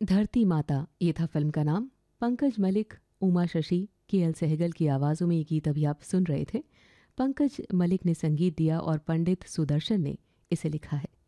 धरती माता ये था फिल्म का नाम। पंकज मलिक, उमा शशि, केएल सहगल की आवाज़ों में ये गीत अभी आप सुन रहे थे। पंकज मलिक ने संगीत दिया और पंडित सुदर्शन ने इसे लिखा है।